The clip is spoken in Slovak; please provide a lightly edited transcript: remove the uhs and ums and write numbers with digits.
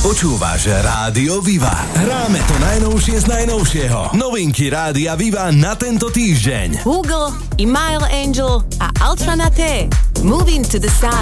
Počúvaš Rádio Viva. Hráme to najnovšie z najnovšieho. Novinky Rádia Viva na tento týždeň. Google, Email Angel a Ultra Naté. Moving to the Sun.